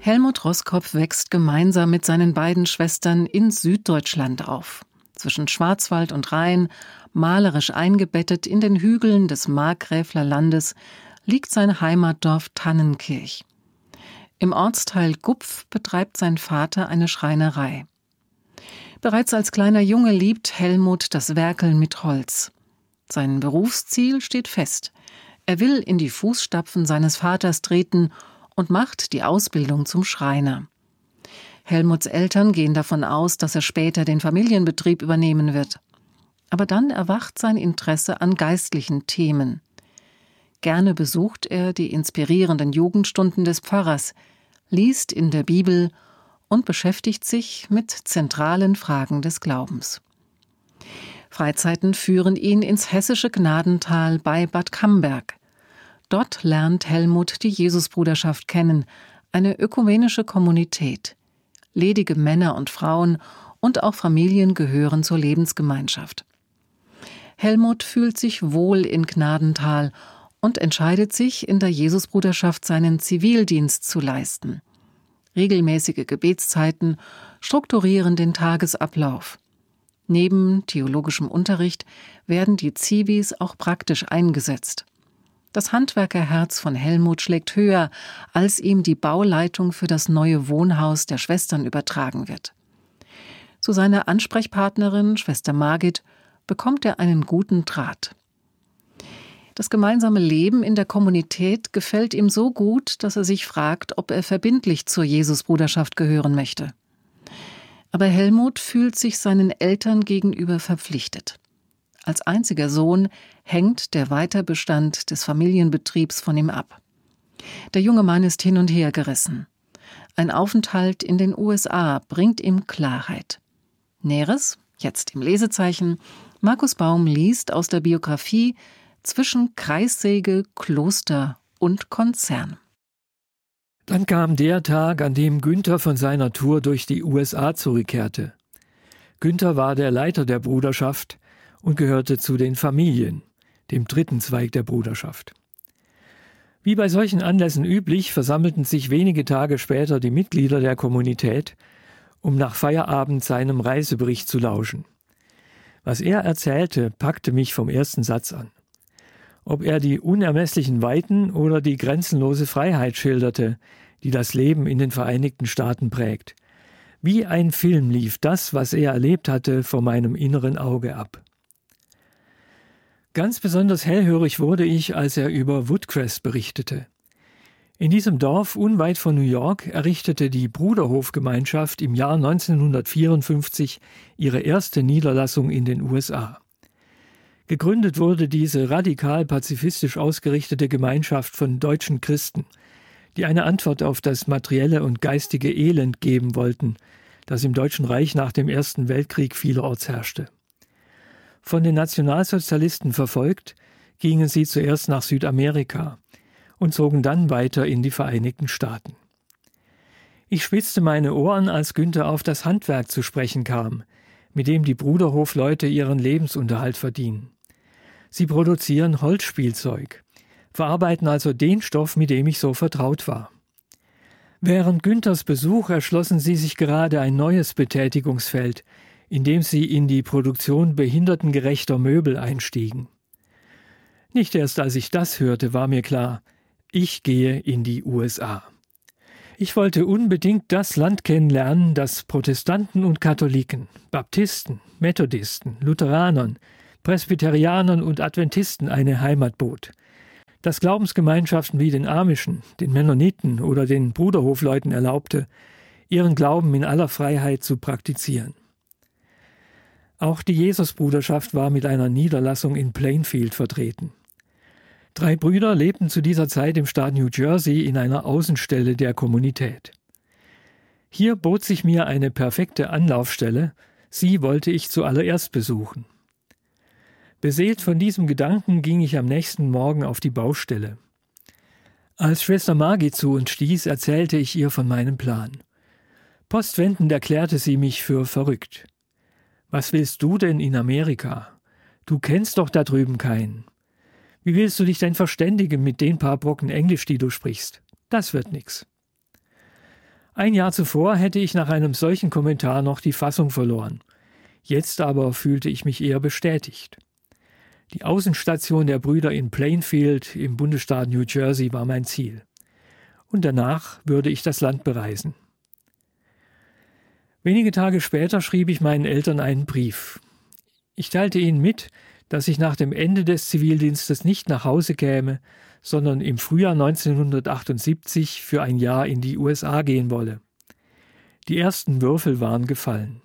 Helmut Roskopf wächst gemeinsam mit seinen beiden Schwestern in Süddeutschland auf. Zwischen Schwarzwald und Rhein, malerisch eingebettet in den Hügeln des Markgräfler Landes, liegt sein Heimatdorf Tannenkirch. Im Ortsteil Gupf betreibt sein Vater eine Schreinerei. Bereits als kleiner Junge liebt Helmut das Werkeln mit Holz. Sein Berufsziel steht fest. Er will in die Fußstapfen seines Vaters treten und macht die Ausbildung zum Schreiner. Helmuts Eltern gehen davon aus, dass er später den Familienbetrieb übernehmen wird. Aber dann erwacht sein Interesse an geistlichen Themen. Gerne besucht er die inspirierenden Jugendstunden des Pfarrers, liest in der Bibel und beschäftigt sich mit zentralen Fragen des Glaubens. Freizeiten führen ihn ins hessische Gnadental bei Bad Camberg. Dort lernt Helmut die Jesusbruderschaft kennen, eine ökumenische Kommunität. Ledige Männer und Frauen und auch Familien gehören zur Lebensgemeinschaft. Helmut fühlt sich wohl in Gnadental und entscheidet sich, in der Jesusbruderschaft seinen Zivildienst zu leisten. Regelmäßige Gebetszeiten strukturieren den Tagesablauf. Neben theologischem Unterricht werden die Zivis auch praktisch eingesetzt. Das Handwerkerherz von Helmut schlägt höher, als ihm die Bauleitung für das neue Wohnhaus der Schwestern übertragen wird. Zu seiner Ansprechpartnerin, Schwester Margit, bekommt er einen guten Draht. Das gemeinsame Leben in der Kommunität gefällt ihm so gut, dass er sich fragt, ob er verbindlich zur Jesusbruderschaft gehören möchte. Aber Helmut fühlt sich seinen Eltern gegenüber verpflichtet. Als einziger Sohn hängt der Weiterbestand des Familienbetriebs von ihm ab. Der junge Mann ist hin und her gerissen. Ein Aufenthalt in den USA bringt ihm Klarheit. Näheres, jetzt im Lesezeichen, Markus Baum liest aus der Biografie Zwischen Kreissäge, Kloster und Konzern. Dann kam der Tag, an dem Günther von seiner Tour durch die USA zurückkehrte. Günther war der Leiter der Bruderschaft und gehörte zu den Familien, dem dritten Zweig der Bruderschaft. Wie bei solchen Anlässen üblich, versammelten sich wenige Tage später die Mitglieder der Kommunität, um nach Feierabend seinem Reisebericht zu lauschen. Was er erzählte, packte mich vom ersten Satz an. Ob er die unermesslichen Weiten oder die grenzenlose Freiheit schilderte, die das Leben in den Vereinigten Staaten prägt. Wie ein Film lief das, was er erlebt hatte, vor meinem inneren Auge ab. Ganz besonders hellhörig wurde ich, als er über Woodcrest berichtete. In diesem Dorf unweit von New York errichtete die Bruderhofgemeinschaft im Jahr 1954 ihre erste Niederlassung in den USA. Gegründet wurde diese radikal pazifistisch ausgerichtete Gemeinschaft von deutschen Christen, die eine Antwort auf das materielle und geistige Elend geben wollten, das im Deutschen Reich nach dem Ersten Weltkrieg vielerorts herrschte. Von den Nationalsozialisten verfolgt, gingen sie zuerst nach Südamerika und zogen dann weiter in die Vereinigten Staaten. Ich spitzte meine Ohren, als Günther auf das Handwerk zu sprechen kam, mit dem die Bruderhofleute ihren Lebensunterhalt verdienen. Sie produzieren Holzspielzeug, verarbeiten also den Stoff, mit dem ich so vertraut war. Während Günthers Besuch erschlossen sie sich gerade ein neues Betätigungsfeld, in dem sie in die Produktion behindertengerechter Möbel einstiegen. Nicht erst als ich das hörte, war mir klar, ich gehe in die USA. Ich wollte unbedingt das Land kennenlernen, das Protestanten und Katholiken, Baptisten, Methodisten, Lutheranern, Presbyterianern und Adventisten eine Heimat bot, das Glaubensgemeinschaften wie den Amischen, den Mennoniten oder den Bruderhofleuten erlaubte, ihren Glauben in aller Freiheit zu praktizieren. Auch die Jesusbruderschaft war mit einer Niederlassung in Plainfield vertreten. 3 Brüder lebten zu dieser Zeit im Staat New Jersey in einer Außenstelle der Kommunität. Hier bot sich mir eine perfekte Anlaufstelle, sie wollte ich zuallererst besuchen. Beseelt von diesem Gedanken ging ich am nächsten Morgen auf die Baustelle. Als Schwester Margit zu uns stieß, erzählte ich ihr von meinem Plan. Postwendend erklärte sie mich für verrückt. »Was willst du denn in Amerika? Du kennst doch da drüben keinen. Wie willst du dich denn verständigen mit den paar Brocken Englisch, die du sprichst? Das wird nix.« Ein Jahr zuvor hätte ich nach einem solchen Kommentar noch die Fassung verloren. Jetzt aber fühlte ich mich eher bestätigt. Die Außenstation der Brüder in Plainfield im Bundesstaat New Jersey war mein Ziel. Und danach würde ich das Land bereisen. Wenige Tage später schrieb ich meinen Eltern einen Brief. Ich teilte ihnen mit, dass ich nach dem Ende des Zivildienstes nicht nach Hause käme, sondern im Frühjahr 1978 für ein Jahr in die USA gehen wolle. Die ersten Würfel waren gefallen.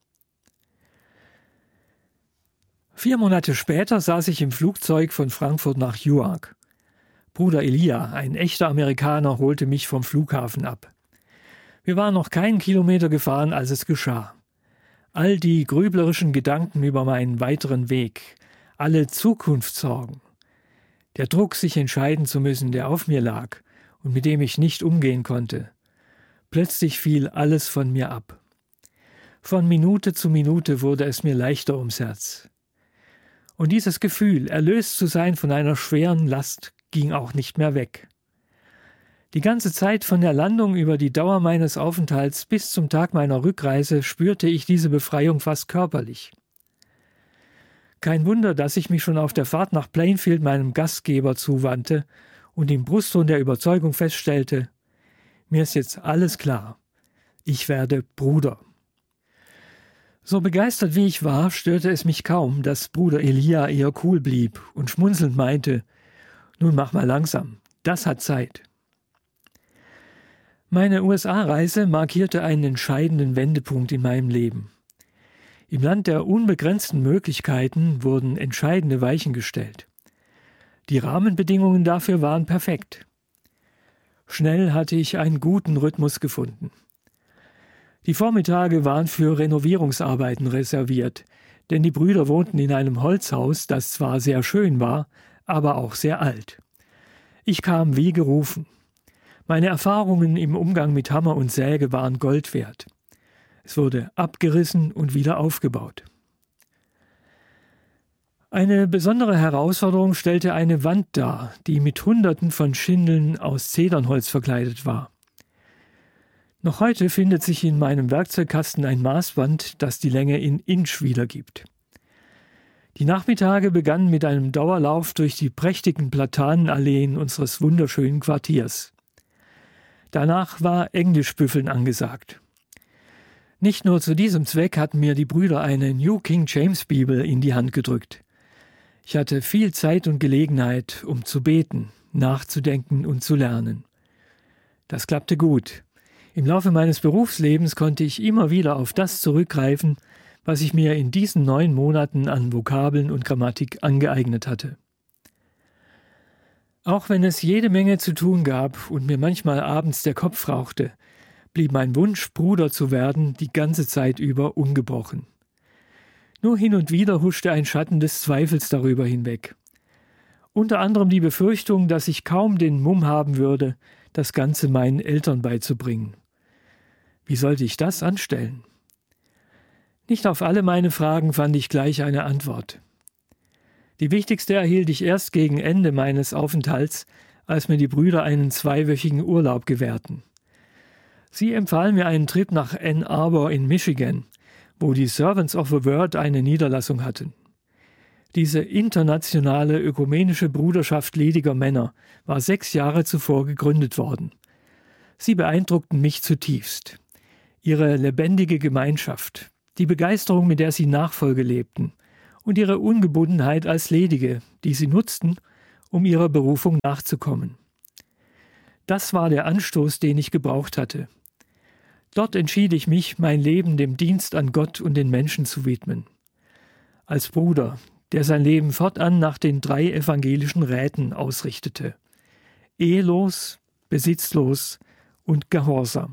4 Monate später saß ich im Flugzeug von Frankfurt nach Newark. Bruder Elia, ein echter Amerikaner, holte mich vom Flughafen ab. Wir waren noch keinen Kilometer gefahren, als es geschah. All die grüblerischen Gedanken über meinen weiteren Weg, alle Zukunftssorgen, der Druck, sich entscheiden zu müssen, der auf mir lag und mit dem ich nicht umgehen konnte. Plötzlich fiel alles von mir ab. Von Minute zu Minute wurde es mir leichter ums Herz. Und dieses Gefühl, erlöst zu sein von einer schweren Last, ging auch nicht mehr weg. Die ganze Zeit von der Landung über die Dauer meines Aufenthalts bis zum Tag meiner Rückreise spürte ich diese Befreiung fast körperlich. Kein Wunder, dass ich mich schon auf der Fahrt nach Plainfield meinem Gastgeber zuwandte und im Brustton der Überzeugung feststellte: Mir ist jetzt alles klar. Ich werde Bruder. So begeistert wie ich war, störte es mich kaum, dass Bruder Elia eher cool blieb und schmunzelnd meinte: Nun mach mal langsam, das hat Zeit. Meine USA-Reise markierte einen entscheidenden Wendepunkt in meinem Leben. Im Land der unbegrenzten Möglichkeiten wurden entscheidende Weichen gestellt. Die Rahmenbedingungen dafür waren perfekt. Schnell hatte ich einen guten Rhythmus gefunden. Die Vormittage waren für Renovierungsarbeiten reserviert, denn die Brüder wohnten in einem Holzhaus, das zwar sehr schön war, aber auch sehr alt. Ich kam wie gerufen. Meine Erfahrungen im Umgang mit Hammer und Säge waren Gold wert. Es wurde abgerissen und wieder aufgebaut. Eine besondere Herausforderung stellte eine Wand dar, die mit Hunderten von Schindeln aus Zedernholz verkleidet war. Noch heute findet sich in meinem Werkzeugkasten ein Maßband, das die Länge in Inch wiedergibt. Die Nachmittage begannen mit einem Dauerlauf durch die prächtigen Platanenalleen unseres wunderschönen Quartiers. Danach war Englischbüffeln angesagt. Nicht nur zu diesem Zweck hatten mir die Brüder eine New King James Bibel in die Hand gedrückt. Ich hatte viel Zeit und Gelegenheit, um zu beten, nachzudenken und zu lernen. Das klappte gut. Im Laufe meines Berufslebens konnte ich immer wieder auf das zurückgreifen, was ich mir in diesen 9 Monaten an Vokabeln und Grammatik angeeignet hatte. Auch wenn es jede Menge zu tun gab und mir manchmal abends der Kopf rauchte, blieb mein Wunsch, Bruder zu werden, die ganze Zeit über ungebrochen. Nur hin und wieder huschte ein Schatten des Zweifels darüber hinweg. Unter anderem die Befürchtung, dass ich kaum den Mumm haben würde, das Ganze meinen Eltern beizubringen. Wie sollte ich das anstellen? Nicht auf alle meine Fragen fand ich gleich eine Antwort. Die wichtigste erhielt ich erst gegen Ende meines Aufenthalts, als mir die Brüder einen 2-wöchigen Urlaub gewährten. Sie empfahlen mir einen Trip nach Ann Arbor in Michigan, wo die Servants of the Word eine Niederlassung hatten. Diese internationale ökumenische Bruderschaft lediger Männer war 6 Jahre zuvor gegründet worden. Sie beeindruckten mich zutiefst. Ihre lebendige Gemeinschaft, die Begeisterung, mit der sie Nachfolge lebten, und ihre Ungebundenheit als Ledige, die sie nutzten, um ihrer Berufung nachzukommen. Das war der Anstoß, den ich gebraucht hatte. Dort entschied ich mich, mein Leben dem Dienst an Gott und den Menschen zu widmen. Als Bruder, der sein Leben fortan nach den 3 evangelischen Räten ausrichtete: ehelos, besitzlos und gehorsam.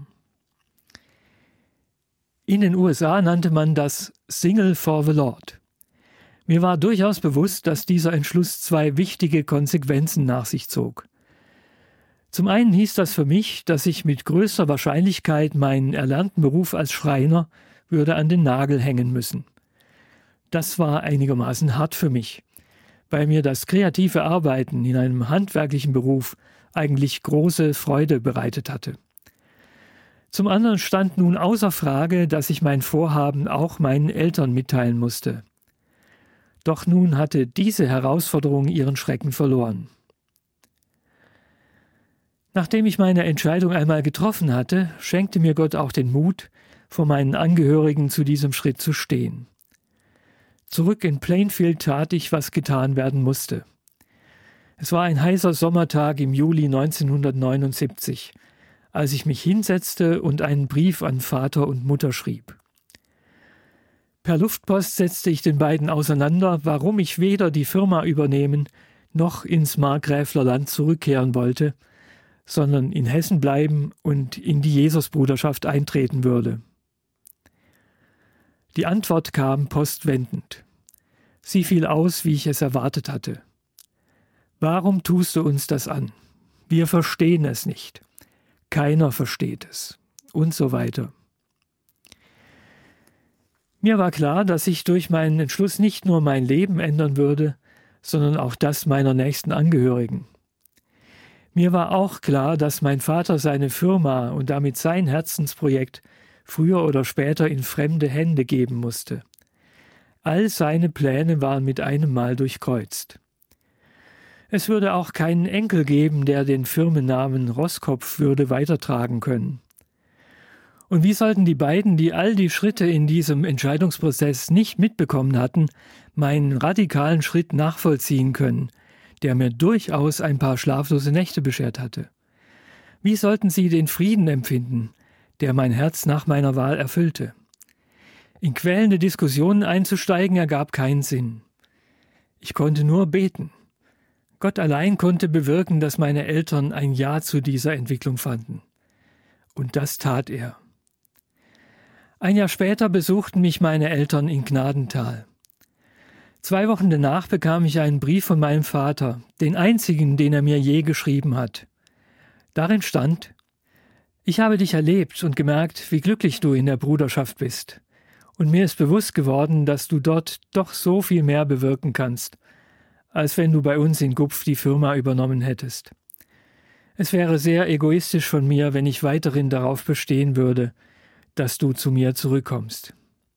In den USA nannte man das Single for the Lord. Mir war durchaus bewusst, dass dieser Entschluss 2 wichtige Konsequenzen nach sich zog. Zum einen hieß das für mich, dass ich mit größter Wahrscheinlichkeit meinen erlernten Beruf als Schreiner würde an den Nagel hängen müssen. Das war einigermaßen hart für mich, weil mir das kreative Arbeiten in einem handwerklichen Beruf eigentlich große Freude bereitet hatte. Zum anderen stand nun außer Frage, dass ich mein Vorhaben auch meinen Eltern mitteilen musste. Doch nun hatte diese Herausforderung ihren Schrecken verloren. Nachdem ich meine Entscheidung einmal getroffen hatte, schenkte mir Gott auch den Mut, vor meinen Angehörigen zu diesem Schritt zu stehen. Zurück in Plainfield tat ich, was getan werden musste. Es war ein heißer Sommertag im Juli 1979, als ich mich hinsetzte und einen Brief an Vater und Mutter schrieb. Per Luftpost setzte ich den beiden auseinander, warum ich weder die Firma übernehmen noch ins Markgräfler Land zurückkehren wollte, sondern in Hessen bleiben und in die Jesusbruderschaft eintreten würde. Die Antwort kam postwendend. Sie fiel aus, wie ich es erwartet hatte. Warum tust du uns das an? Wir verstehen es nicht. Keiner versteht es. Und so weiter. Mir war klar, dass ich durch meinen Entschluss nicht nur mein Leben ändern würde, sondern auch das meiner nächsten Angehörigen. Mir war auch klar, dass mein Vater seine Firma und damit sein Herzensprojekt früher oder später in fremde Hände geben musste. All seine Pläne waren mit einem Mal durchkreuzt. Es würde auch keinen Enkel geben, der den Firmennamen Roßkopf würde weitertragen können. Und wie sollten die beiden, die all die Schritte in diesem Entscheidungsprozess nicht mitbekommen hatten, meinen radikalen Schritt nachvollziehen können, der mir durchaus ein paar schlaflose Nächte beschert hatte? Wie sollten sie den Frieden empfinden, der mein Herz nach meiner Wahl erfüllte? In quälende Diskussionen einzusteigen ergab keinen Sinn. Ich konnte nur beten. Gott allein konnte bewirken, dass meine Eltern ein Ja zu dieser Entwicklung fanden. Und das tat er. Ein Jahr später besuchten mich meine Eltern in Gnadenthal. 2 Wochen danach bekam ich einen Brief von meinem Vater, den einzigen, den er mir je geschrieben hat. Darin stand: Ich habe dich erlebt und gemerkt, wie glücklich du in der Bruderschaft bist. Und mir ist bewusst geworden, dass du dort doch so viel mehr bewirken kannst, als wenn du bei uns in Gupf die Firma übernommen hättest. Es wäre sehr egoistisch von mir, wenn ich weiterhin darauf bestehen würde, dass du zu mir zurückkommst.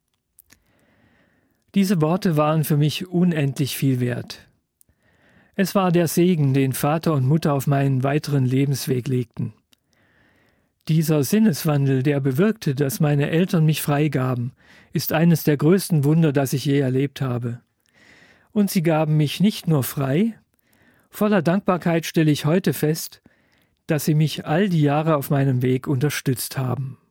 Diese Worte waren für mich unendlich viel wert. Es war der Segen, den Vater und Mutter auf meinen weiteren Lebensweg legten. Dieser Sinneswandel, der bewirkte, dass meine Eltern mich freigaben, ist eines der größten Wunder, das ich je erlebt habe. Und sie gaben mich nicht nur frei, voller Dankbarkeit stelle ich heute fest, dass sie mich all die Jahre auf meinem Weg unterstützt haben.